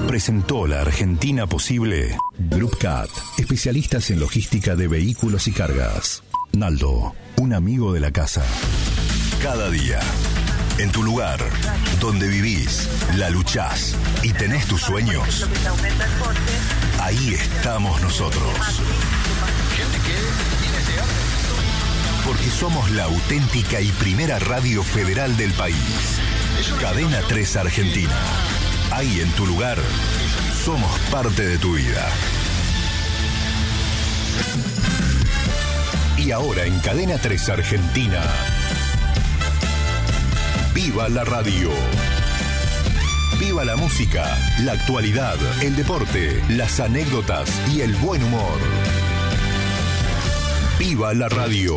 presentó la Argentina posible. Group Cat, especialistas en logística de vehículos y cargas. Naldo, un amigo de la casa. Cada día, en tu lugar, donde vivís, la luchás y tenés tus sueños, ahí estamos nosotros. Porque somos la auténtica y primera radio federal del país. Cadena 3 Argentina. Ahí en tu lugar, somos parte de tu vida. Y ahora en Cadena 3 Argentina, ¡viva la radio! ¡Viva la música, la actualidad, el deporte, las anécdotas y el buen humor! ¡Viva la radio!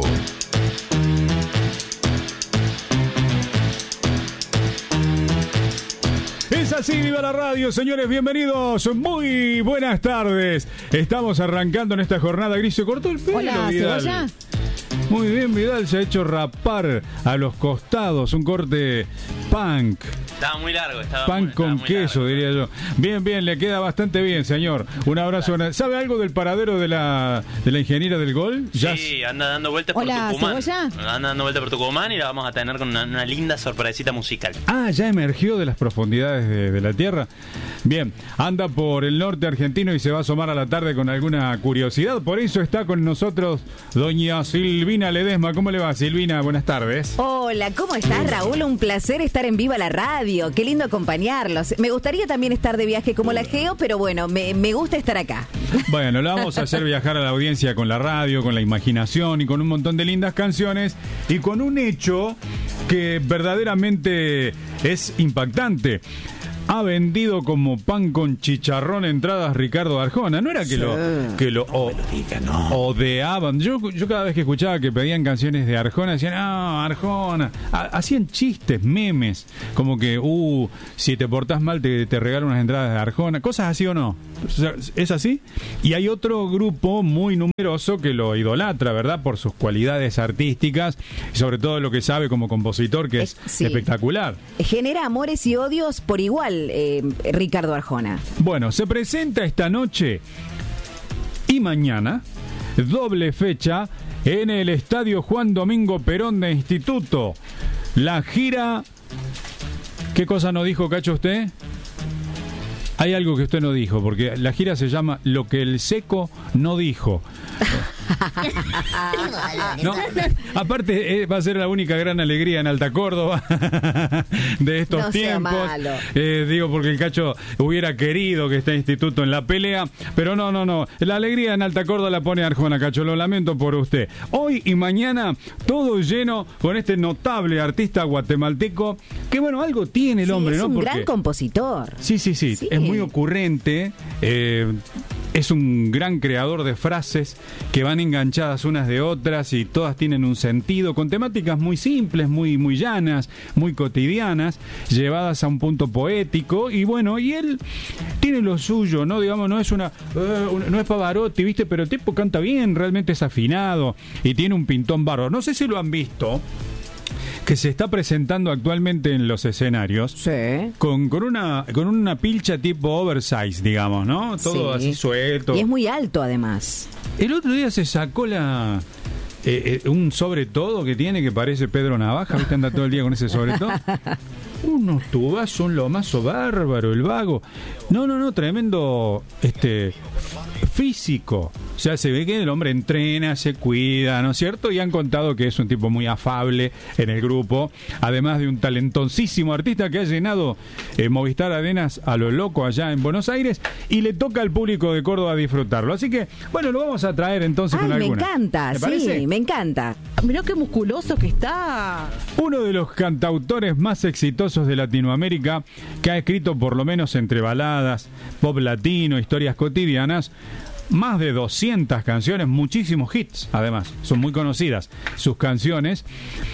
Es así, viva la radio, señores, bienvenidos, muy buenas tardes. Estamos arrancando en esta jornada gris. Se cortó el pelo, hola, Vidal. ¿Cebolla? Muy bien, Vidal, se ha hecho rapar a los costados, un corte punk. Estaba muy largo. Pan con queso, largo, diría yo. Bien, bien, le queda bastante bien, señor. Un abrazo. ¿Sabe algo del paradero de la ingeniera del gol? Sí, anda dando vueltas por Tucumán. ¿Cebolla? Anda dando vueltas por Tucumán y la vamos a tener con una linda sorpresita musical. Ah, ya emergió de las profundidades de la tierra. Bien, anda por el norte argentino y se va a asomar a la tarde con alguna curiosidad. Por eso está con nosotros doña Silvina Ledesma. ¿Cómo le va, Silvina? Buenas tardes. Hola, ¿cómo estás, Raúl? Un placer estar en Viva la Radio. Qué lindo acompañarlos. Me gustaría también estar de viaje como la Geo, pero bueno, me gusta estar acá. Bueno, lo vamos a hacer viajar a la audiencia con la radio, con la imaginación y con un montón de lindas canciones y con un hecho que verdaderamente es impactante. Ha vendido como pan con chicharrón entradas Ricardo Arjona. No era que lo odeaban. Yo cada vez que escuchaba que pedían canciones de Arjona decían, Arjona. Hacían chistes, memes, como que si te portás mal te regalo unas entradas de Arjona, cosas así o no. ¿Es así? Y hay otro grupo muy numeroso que lo idolatra, ¿verdad? Por sus cualidades artísticas y sobre todo lo que sabe como compositor, que es sí, espectacular. Genera amores y odios por igual, Ricardo Arjona. Bueno, se presenta esta noche y mañana, doble fecha, en el Estadio Juan Domingo Perón de Instituto. La gira... ¿Qué cosa no dijo, Cacho, usted? Hay algo que usted no dijo, porque la gira se llama Lo que el Seco no dijo. No, aparte va a ser la única gran alegría en Alta Córdoba de estos tiempos. Digo, porque el Cacho hubiera querido que este instituto en la pelea, pero no. La alegría en Alta Córdoba la pone Arjona, Cacho, lo lamento por usted. Hoy y mañana todo lleno con este notable artista guatemalteco, que bueno, algo tiene el hombre, ¿no? Es un gran compositor. Sí, es muy ocurrente, es un gran creador de frases que van enganchadas unas de otras y todas tienen un sentido, con temáticas muy simples, muy llanas, muy cotidianas, llevadas a un punto poético, y bueno, y él tiene lo suyo, ¿no? Digamos, no es no es Pavarotti, ¿viste? Pero el tipo canta bien, realmente es afinado y tiene un pintón bárbaro. No sé si lo han visto, que se está presentando actualmente en los escenarios, sí, con una pilcha tipo oversize, digamos, ¿no? Todo sí, así suelto. Y es muy alto, además. El otro día se sacó un sobre todo que tiene, que parece Pedro Navaja, ¿viste? Anda todo el día con ese sobre todo. Unos tubazos, un lomazo bárbaro, el vago. No, tremendo físico. O sea, se ve que el hombre entrena, se cuida, ¿no es cierto? Y han contado que es un tipo muy afable en el grupo, además de un talentosísimo artista que ha llenado Movistar Arenas a lo loco allá en Buenos Aires, y le toca al público de Córdoba disfrutarlo. Así que, bueno, lo vamos a traer entonces con alguna. Me encanta, sí, me encanta. Mirá qué musculoso que está. Uno de los cantautores más exitosos de Latinoamérica, que ha escrito por lo menos entre baladas, pop latino, historias cotidianas, más de 200 canciones, muchísimos hits, además, son muy conocidas sus canciones,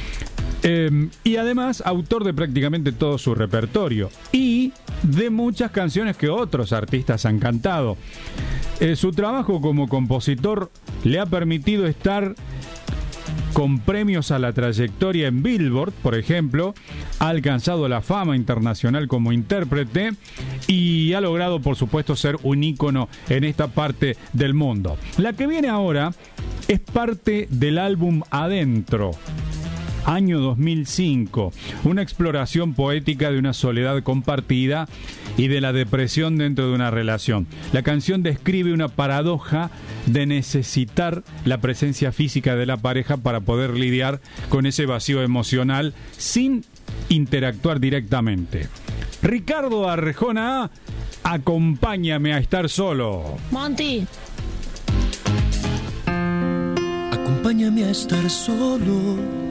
y además autor de prácticamente todo su repertorio y de muchas canciones que otros artistas han cantado. Su trabajo como compositor le ha permitido estar con premios a la trayectoria en Billboard, por ejemplo, ha alcanzado la fama internacional como intérprete y ha logrado, por supuesto, ser un ícono en esta parte del mundo. La que viene ahora es parte del álbum Adentro, año 2005, una exploración poética de una soledad compartida y de la depresión dentro de una relación. La canción describe una paradoja de necesitar la presencia física de la pareja para poder lidiar con ese vacío emocional sin interactuar directamente. Ricardo Arjona, acompáñame a estar solo. Monty. Acompáñame a estar solo.